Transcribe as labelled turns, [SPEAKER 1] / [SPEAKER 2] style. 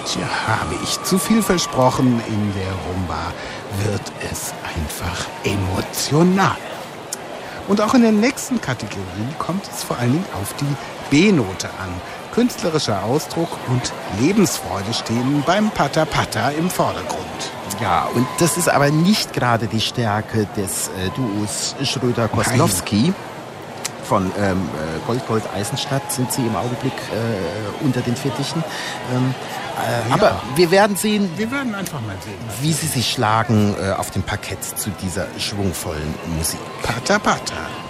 [SPEAKER 1] Tja, habe ich zu viel versprochen, in der Rumba wird es einfach emotional. Und auch in der nächsten Kategorie kommt es vor allen Dingen auf die B-Note an. Künstlerischer Ausdruck und Lebensfreude stehen beim Pata Pata im Vordergrund.
[SPEAKER 2] Ja, und das ist aber nicht gerade die Stärke des Duos Schröder-Koslowski. Von Gold Eisenstadt sind sie im Augenblick unter den Fittichen. Aber wir werden sehen.
[SPEAKER 1] Wir werden einfach mal sehen,
[SPEAKER 2] wie sie sich schlagen auf dem Parkett zu dieser schwungvollen Musik.
[SPEAKER 1] Pata Pata.